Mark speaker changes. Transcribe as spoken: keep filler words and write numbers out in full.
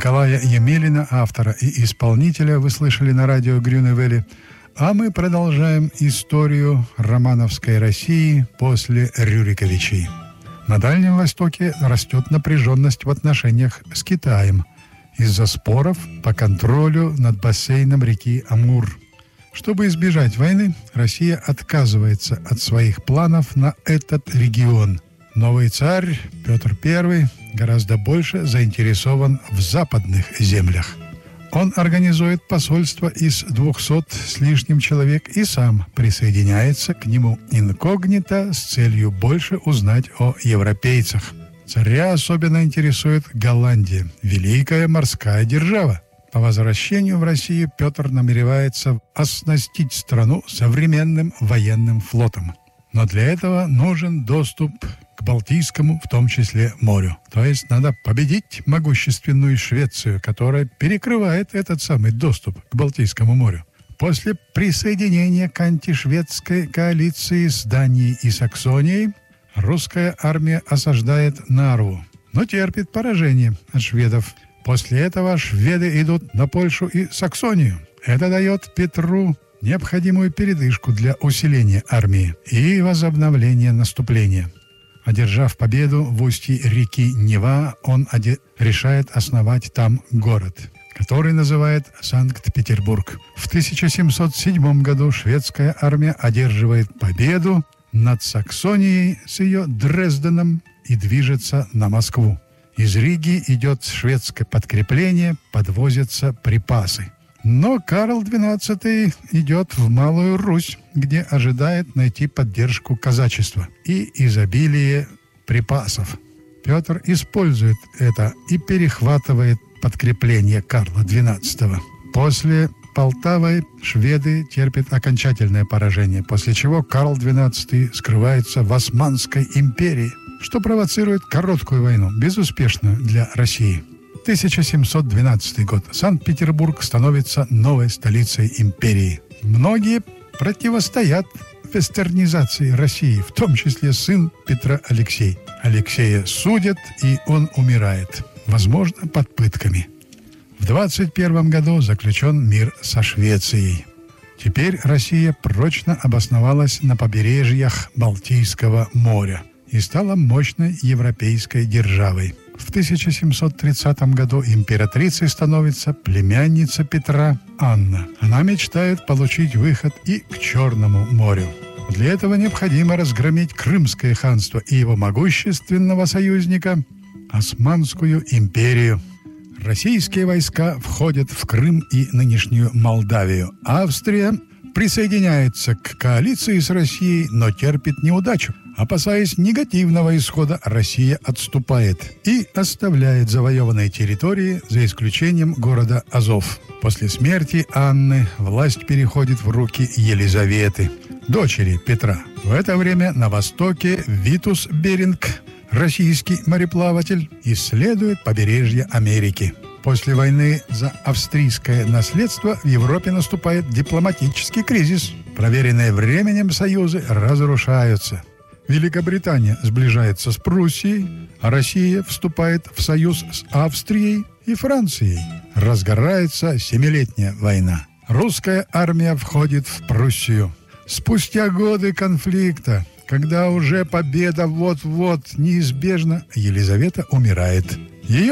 Speaker 1: Николая Емелина, автора и исполнителя, вы слышали на радио Грюневели. А мы продолжаем историю романовской России после Рюриковичей. На Дальнем Востоке растет напряженность в отношениях с Китаем из-за споров по контролю над бассейном реки Амур. Чтобы избежать войны, Россия отказывается от своих планов на этот регион. Новый царь Петр Первый гораздо больше заинтересован в западных землях. Он организует посольство из двухсот с лишним человек и сам присоединяется к нему инкогнито с целью больше узнать о европейцах. Царя особенно интересует Голландия, великая морская держава. По возвращению в Россию Петр намеревается оснастить страну современным военным флотом. Но для этого нужен доступ к Балтийскому, в том числе, морю. То есть надо победить могущественную Швецию, которая перекрывает этот самый доступ к Балтийскому морю. После присоединения к антишведской коалиции с Данией и Саксонией русская армия осаждает Нарву, но терпит поражение от шведов. После этого шведы идут на Польшу и Саксонию. Это дает Петру необходимую передышку для усиления армии и возобновления наступления. Одержав победу в устье реки Нева, он оде- решает основать там город, который называет Санкт-Петербург. В тысяча семьсот седьмом году шведская армия одерживает победу над Саксонией с ее Дрезденом и движется на Москву. Из Риги идет шведское подкрепление, подвозятся припасы. Но Карл двенадцатый идет в Малую Русь, где ожидает найти поддержку казачества и изобилие припасов. Петр использует это и перехватывает подкрепление Карла двенадцатого. После Полтавы шведы терпят окончательное поражение, после чего Карл двенадцатый скрывается в Османской империи, что провоцирует короткую войну, безуспешную для России. тысяча семьсот двенадцатый год. Санкт-Петербург становится новой столицей империи. Многие противостоят вестернизации России, в том числе сын Петра Алексей. Алексея судят, и он умирает, возможно, под пытками. В двадцать первом году заключен мир со Швецией. Теперь Россия прочно обосновалась на побережьях Балтийского моря и стала мощной европейской державой. В тысяча семьсот тридцатом году императрицей становится племянница Петра Анна. Она мечтает получить выход и к Черному морю. Для этого необходимо разгромить Крымское ханство и его могущественного союзника Османскую империю. Российские войска входят в Крым и нынешнюю Молдавию. Австрия присоединяется к коалиции с Россией, но терпит неудачу. Опасаясь негативного исхода, Россия отступает и оставляет завоеванные территории, за исключением города Азов. После смерти Анны власть переходит в руки Елизаветы, дочери Петра. В это время на востоке Витус Беринг, российский мореплаватель, исследует побережье Америки. После войны за австрийское наследство в Европе наступает дипломатический кризис. Проверенные временем союзы разрушаются. Великобритания сближается с Пруссией, а Россия вступает в союз с Австрией и Францией. Разгорается Семилетняя война. Русская армия входит в Пруссию. Спустя годы конфликта, когда уже победа вот-вот неизбежна, Елизавета умирает. Ее